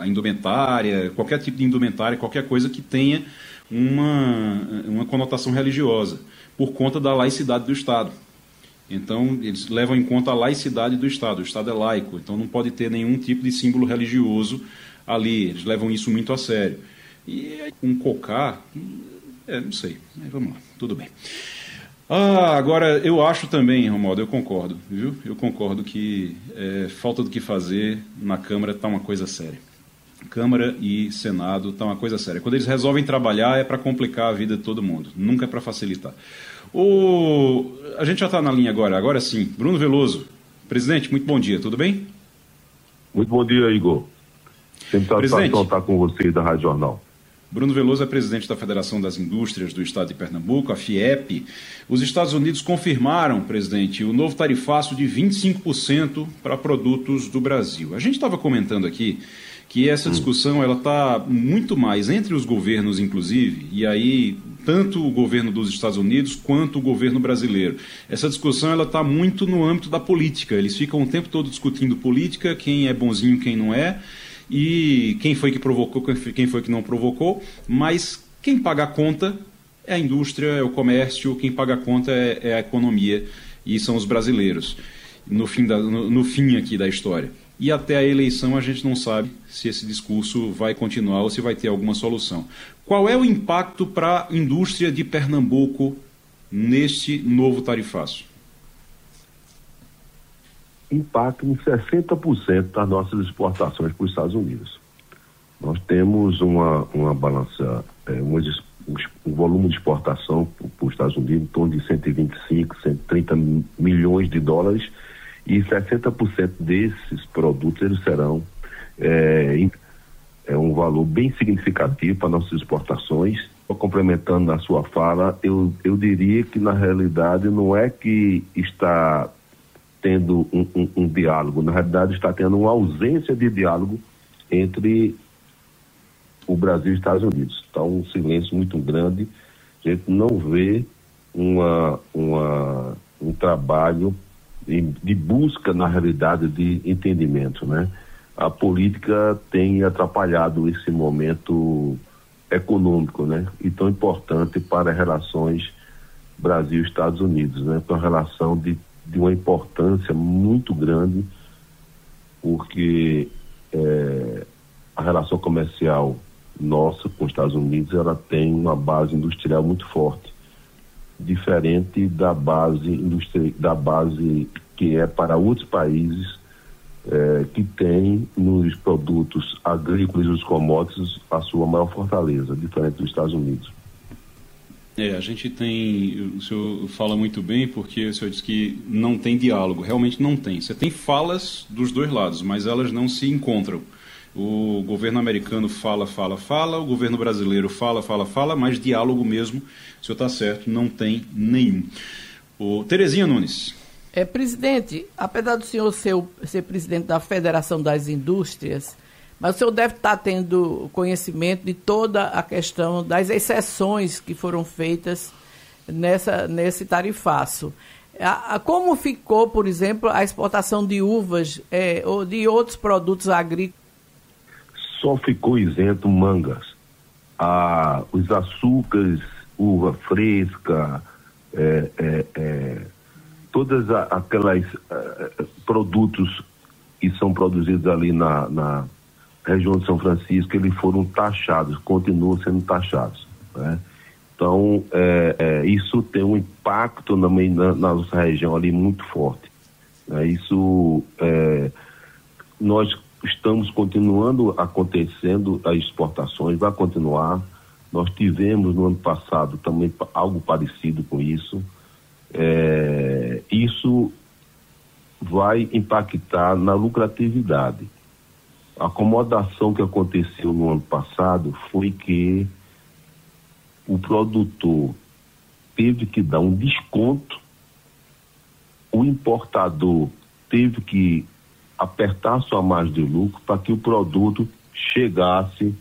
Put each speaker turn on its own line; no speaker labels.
indumentária, qualquer tipo de indumentária, qualquer coisa que tenha uma conotação religiosa, por conta da laicidade do Estado. Então, eles levam em conta a laicidade do Estado. O Estado é laico, então não pode ter nenhum tipo de símbolo religioso ali. Eles levam isso muito a sério. E um cocá, não sei, mas vamos lá, tudo bem. Agora, eu acho também, Romualdo, eu concordo, viu? Eu concordo que falta do que fazer na Câmara está uma coisa séria. Câmara e Senado está uma coisa séria. Quando eles resolvem trabalhar é para complicar a vida de todo mundo, nunca é para facilitar. A gente já está na linha agora sim. Bruno Veloso. Presidente, muito bom dia, tudo bem?
Muito bom dia, Igor. Sempre satisfação estar com você da Rádio Jornal.
Bruno Veloso é presidente da Federação das Indústrias do Estado de Pernambuco, a FIEP. Os Estados Unidos confirmaram, presidente, o novo tarifaço de 25% para produtos do Brasil. A gente estava comentando aqui que essa discussão ela está muito mais entre os governos, inclusive, e aí tanto o governo dos Estados Unidos quanto o governo brasileiro. Essa discussão ela está muito no âmbito da política. Eles ficam o tempo todo discutindo política, quem é bonzinho, quem não é, e quem foi que provocou, quem foi que não provocou, mas quem paga a conta é a indústria, é o comércio, quem paga a conta é a economia, e são os brasileiros, no fim aqui da história. E até a eleição a gente não sabe se esse discurso vai continuar ou se vai ter alguma solução. Qual é o impacto para a indústria de Pernambuco neste novo tarifaço?
Impacto em 60% das nossas exportações para os Estados Unidos. Nós temos uma balança, um volume de exportação para os Estados Unidos em torno de 125, 130 milhões de dólares, e 60% desses produtos eles serão um valor bem significativo para nossas exportações. Complementando na sua fala, eu diria que na realidade não é que está tendo um diálogo, na realidade está tendo uma ausência de diálogo entre o Brasil e os Estados Unidos. Está um silêncio muito grande, a gente não vê um trabalho de busca, na realidade, de entendimento, né? A política tem atrapalhado esse momento econômico, né? E tão importante para as relações Brasil e Estados Unidos, né? Uma relação de uma importância muito grande, porque a relação comercial nossa com os Estados Unidos, ela tem uma base industrial muito forte, diferente da base que é para outros países que tem nos produtos agrícolas e os commodities a sua maior fortaleza, diferente dos Estados Unidos.
A gente tem, o senhor fala muito bem, porque o senhor diz que não tem diálogo, realmente não tem. Você tem falas dos dois lados, mas elas não se encontram. O governo americano fala, o governo brasileiro fala, mas diálogo mesmo, o senhor está certo, não tem nenhum. Terezinha Nunes.
Presidente, apesar do senhor ser presidente da Federação das Indústrias, mas o senhor deve estar tendo conhecimento de toda a questão das exceções que foram feitas nesse tarifaço. Como ficou, por exemplo, a exportação de uvas ou de outros produtos agrícolas?
Só ficou isento mangas. Os açúcares, uva fresca, todas aquelas produtos que são produzidos ali na região de São Francisco, eles foram taxados, continuam sendo taxados, né? Então, isso tem um impacto na nossa região ali muito forte, né? Nós estamos continuando acontecendo as exportações, vai continuar. Nós tivemos no ano passado também algo parecido com isso. Isso vai impactar na lucratividade. A acomodação que aconteceu no ano passado foi que o produtor teve que dar um desconto, o importador teve que apertar sua margem de lucro para que o produto chegasse